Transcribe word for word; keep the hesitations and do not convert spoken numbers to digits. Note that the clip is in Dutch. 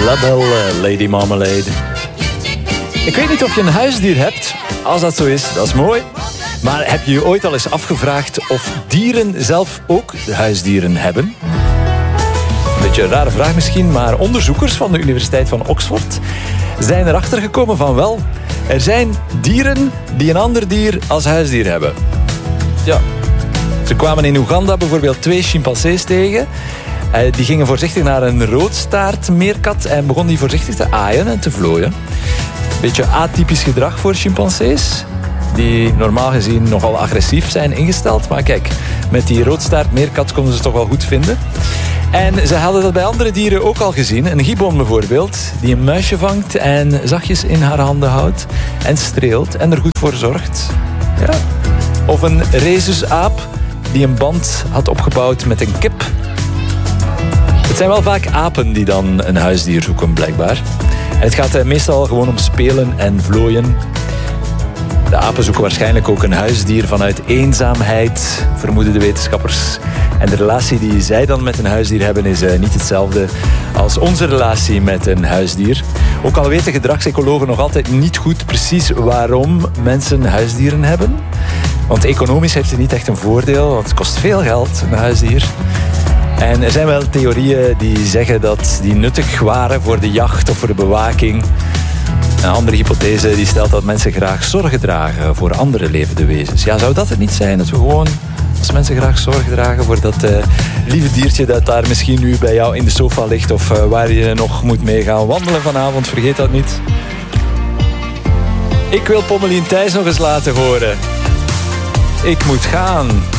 La Belle Lady Marmalade. Ik weet niet of je een huisdier hebt. Als dat zo is, dat is mooi. Maar heb je je ooit al eens afgevraagd of dieren zelf ook huisdieren hebben? Een beetje een rare vraag misschien, maar onderzoekers van de Universiteit van Oxford zijn erachter gekomen van wel, er zijn dieren die een ander dier als huisdier hebben. Ja. Ze kwamen in Oeganda bijvoorbeeld twee chimpansees tegen. Die gingen voorzichtig naar een roodstaartmeerkat en begon die voorzichtig te aaien en te vlooien. Beetje atypisch gedrag voor chimpansees, die normaal gezien nogal agressief zijn ingesteld. Maar kijk, met die roodstaartmeerkat konden ze het toch wel goed vinden. En ze hadden dat bij andere dieren ook al gezien. Een gibbon bijvoorbeeld, die een muisje vangt en zachtjes in haar handen houdt en streelt en er goed voor zorgt. Ja. Of een rhesusaap die een band had opgebouwd met een kip. Het zijn wel vaak apen die dan een huisdier zoeken, blijkbaar. En het gaat meestal gewoon om spelen en vlooien. De apen zoeken waarschijnlijk ook een huisdier vanuit eenzaamheid, vermoeden de wetenschappers. En de relatie die zij dan met een huisdier hebben is niet hetzelfde als onze relatie met een huisdier. Ook al weten gedragsecologen nog altijd niet goed precies waarom mensen huisdieren hebben. Want economisch heeft het niet echt een voordeel, want het kost veel geld, een huisdier. En er zijn wel theorieën die zeggen dat die nuttig waren voor de jacht of voor de bewaking. Een andere hypothese die stelt dat mensen graag zorgen dragen voor andere levende wezens. Ja, zou dat het niet zijn? Dat we gewoon, als mensen graag zorgen dragen voor dat uh, lieve diertje dat daar misschien nu bij jou in de sofa ligt of uh, waar je nog moet mee gaan wandelen vanavond, vergeet dat niet. Ik wil Pommelien Thijs nog eens laten horen. Ik moet gaan.